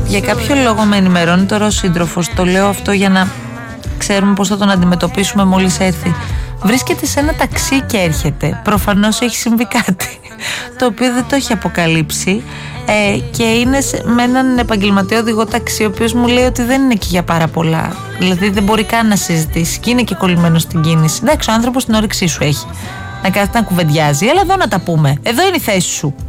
Για κάποιο λόγο με ενημερώνει τώρα ο σύντροφος. Το λέω αυτό για να ξέρουμε πώς θα τον αντιμετωπίσουμε μόλις έρθει. Βρίσκεται σε ένα ταξί και έρχεται. Προφανώς έχει συμβεί κάτι το οποίο δεν το έχει αποκαλύψει, και είναι με έναν επαγγελματία οδηγό ταξί, ο οποίος μου λέει ότι δεν είναι εκεί για πάρα πολλά. Δηλαδή δεν μπορεί καν να συζητήσει και είναι και κολλημένος στην κίνηση. Εντάξει, ο άνθρωπος την όρεξή σου έχει να κάθεται να κουβεντιάζει. Έλα εδώ να τα πούμε. Εδώ είναι η θέση σου.